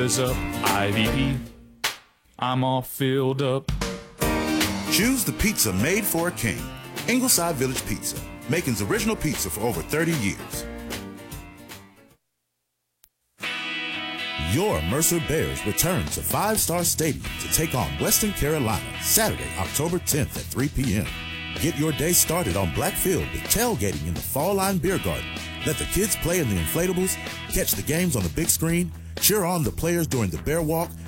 is up. IVP. I'm all filled up. Choose the pizza made for a king. Ingleside Village Pizza, Macon's original pizza for over 30 years. Your Mercer Bears return to Five Star Stadium to take on Western Carolina Saturday, October 10th at 3 p.m. Get your day started on Black Field with tailgating in the Fall Line Beer Garden. Let the kids play in the inflatables, catch the games on the big screen, cheer on the players during the Bear Walk,